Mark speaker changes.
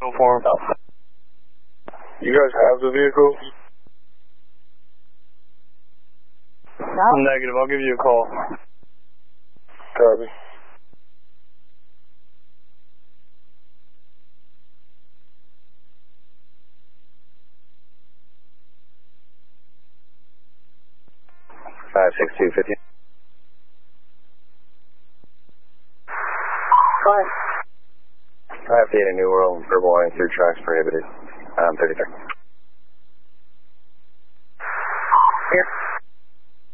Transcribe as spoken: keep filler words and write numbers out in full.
Speaker 1: Go for him.
Speaker 2: You guys have the vehicle?
Speaker 3: No.
Speaker 1: Negative. I'll give you a call.
Speaker 2: Copy.
Speaker 4: five six two fifty.
Speaker 3: Five.
Speaker 4: five eight New World, verbal warning through tracks prohibited. Um, thirty-three.